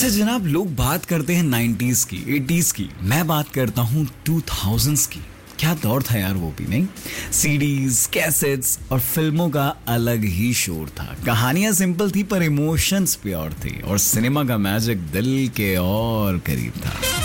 वैसे जनाब लोग बात करते हैं 90s की, 80s की, मैं बात करता हूँ 2000s की। क्या दौर था यार वो भी, नहीं? सीडीज, कैसेट्स और फिल्मों का अलग ही शोर था। कहानियां सिंपल थी पर इमोशंस प्योर थे और सिनेमा का मैजिक दिल के और करीब था।